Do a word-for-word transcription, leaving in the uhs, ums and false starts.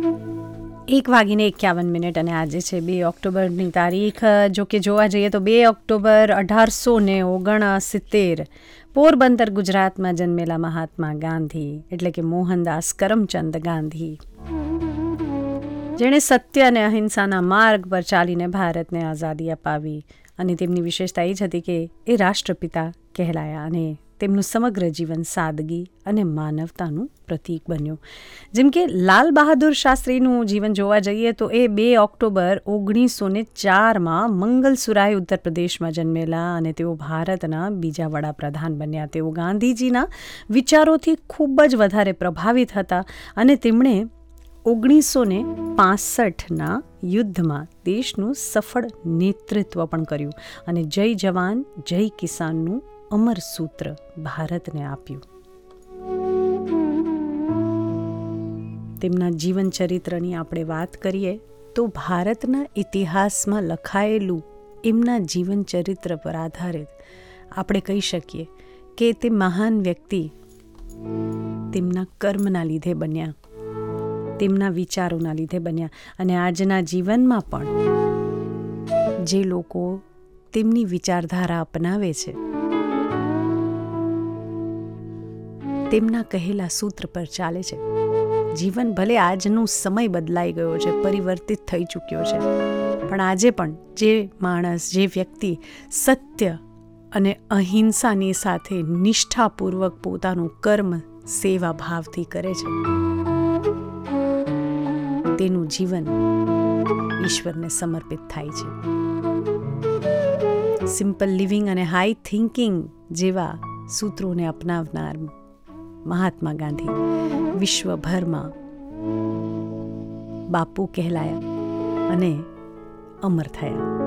એક વાગીને એકાવન મિનિટ અને આજે છે બે ઓક્ટોબરની તારીખ. જો કે જોવા જઈએ તો બે ઓક્ટોબર અઢારસો ને ઓગણસિત્તેર પોરબંદર ગુજરાતમાં જન્મેલા મહાત્મા ગાંધી એટલે કે મોહનદાસ કરમચંદ ગાંધી, જેણે સત્ય અને અહિંસાના માર્ગ પર ચાલીને ભારતને આઝાદી અપાવી. અને તેમની વિશેષતા એ જ હતી કે એ રાષ્ટ્રપિતા કહેલાયા અને તેમનું સમગ્ર જીવન સાદગી અને માનવતાનું પ્રતીક બન્યું. જેમ કે લાલ બહાદુર શાસ્ત્રીનું જીવન જોવા જઈએ તો એ બે ઓક્ટોબર ઓગણીસો ને ચારમાં મંગલસુરાય ઉત્તર પ્રદેશમાં જન્મેલા અને તેઓ ભારતના બીજા વડાપ્રધાન બન્યા. તેઓ ગાંધીજીના વિચારોથી ખૂબ જ વધારે પ્રભાવિત હતા અને તેમણે ઓગણીસો ને પાસઠના યુદ્ધમાં દેશનું સફળ નેતૃત્વ પણ કર્યું અને જય જવાન જય કિસાનનું અમર સૂત્ર ભારતને આપ્યું. તેમના જીવન ચરિત્રની આપણે વાત કરીએ તો ભારતના ઇતિહાસમાં લખાયેલું એમના જીવન ચરિત્ર પર આધારિત આપણે કહી શકીએ કે તે મહાન વ્યક્તિ તેમના કર્મના લીધે બન્યા, તેમના વિચારોના લીધે બન્યા. અને આજના જીવનમાં પણ જે લોકો તેમની વિચારધારા અપનાવે છે તેમના કહેલા સૂત્ર પર ચાલે છે. જીવન ભલે આજનો સમય બદલાઈ ગયો છે, પરિવર્તિત થઈ ચૂક્યો છે, પણ આજે પણ જે માણસ, જે વ્યક્તિ સત્ય અને અહિંસાની સાથે નિષ્ઠાપૂર્વક પોતાનું કર્મ સેવા ભાવથી કરે છે તેનું જીવન ઈશ્વરને સમર્પિત થાય છે. સિમ્પલ લિવિંગ અને હાઈ થિંકિંગ જેવા સૂત્રોને અપનાવનાર મહાત્મા ગાંધી વિશ્વભરમાં બાપુ કહેલાયા અને અમર થયા.